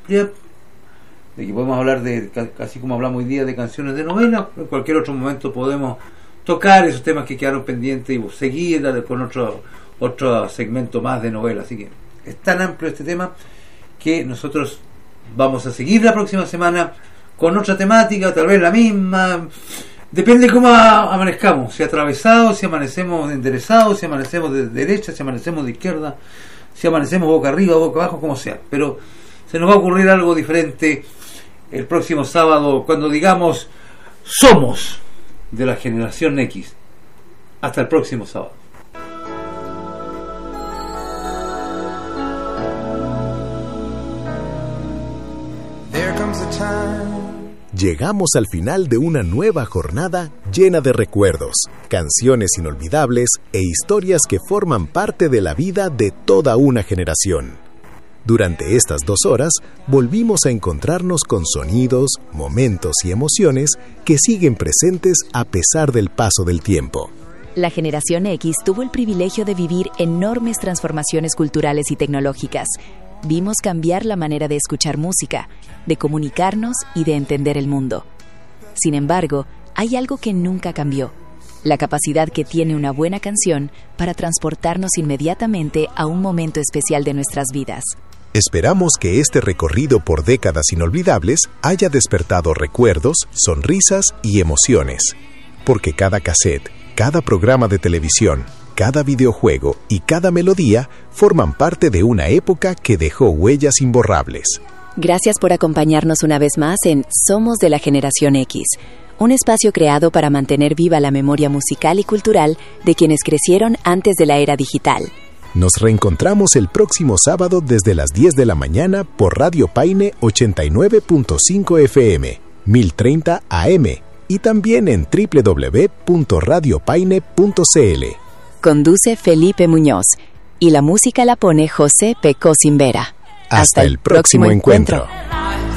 de que podemos hablar de, así como hablamos hoy día, de canciones de novela. En cualquier otro momento podemos tocar esos temas que quedaron pendientes y seguir con otro segmento más de novela. Así que es tan amplio este tema que nosotros vamos a seguir la próxima semana con otra temática, tal vez la misma. Depende de cómo amanezcamos, si atravesados, si amanecemos enderezados, si amanecemos de derecha, si amanecemos de izquierda, si amanecemos boca arriba, boca abajo, como sea. Pero se nos va a ocurrir algo diferente el próximo sábado, cuando digamos somos de la generación X. Hasta el próximo sábado. Llegamos al final de una nueva jornada llena de recuerdos, canciones inolvidables e historias que forman parte de la vida de toda una generación. Durante estas 2 horas volvimos a encontrarnos con sonidos, momentos y emociones que siguen presentes a pesar del paso del tiempo. La generación X tuvo el privilegio de vivir enormes transformaciones culturales y tecnológicas. Vimos cambiar la manera de escuchar música, de comunicarnos y de entender el mundo. Sin embargo, hay algo que nunca cambió: la capacidad que tiene una buena canción para transportarnos inmediatamente a un momento especial de nuestras vidas. Esperamos que este recorrido por décadas inolvidables haya despertado recuerdos, sonrisas y emociones. Porque cada cassette, cada programa de televisión, cada videojuego y cada melodía forman parte de una época que dejó huellas imborrables. Gracias por acompañarnos una vez más en Somos de la Generación X, un espacio creado para mantener viva la memoria musical y cultural de quienes crecieron antes de la era digital. Nos reencontramos el próximo sábado desde las 10 de la mañana por Radio Paine 89.5 FM, 1030 AM y también en www.radiopaine.cl. Conduce Felipe Muñoz y la música la pone José Pecó Cimbera. Hasta el próximo encuentro.